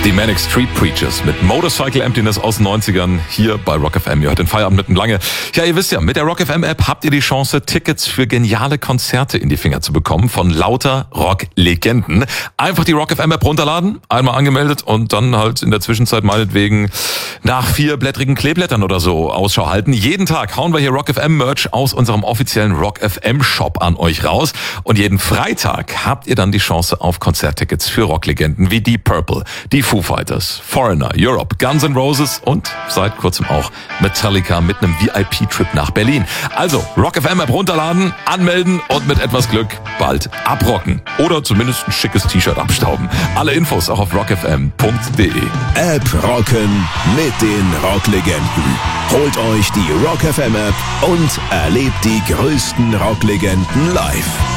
Die Manic Street Preachers mit Motorcycle Emptiness aus den 90ern hier bei Rock FM. Ihr hört den Feierabend mitten lange. Ja, ihr wisst ja, mit der Rock FM App habt ihr die Chance, Tickets für geniale Konzerte in die Finger zu bekommen von lauter Rock-Legenden. Einfach die Rock FM App runterladen, einmal angemeldet und dann halt in der Zwischenzeit meinetwegen nach 4 blättrigen Kleeblättern oder so Ausschau halten. Jeden Tag hauen wir hier Rock FM Merch aus unserem offiziellen Rock FM Shop an euch raus. Und jeden Freitag habt ihr dann die Chance auf Konzerttickets für Rocklegenden wie Deep Purple, die Foo Fighters, Foreigner, Europe, Guns N' Roses und seit kurzem auch Metallica mit einem VIP-Trip nach Berlin. Also Rock FM App runterladen, anmelden und mit etwas Glück bald abrocken. Oder zumindest ein schickes T-Shirt abstauben. Alle Infos auch auf rockfm.de. App rocken mit den Rocklegenden. Holt euch die Rock FM App und erlebt die größten Rocklegenden live.